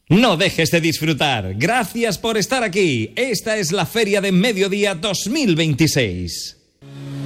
No dejes de disfrutar. Gracias por estar aquí. Esta es la Feria de Mediodía 2026.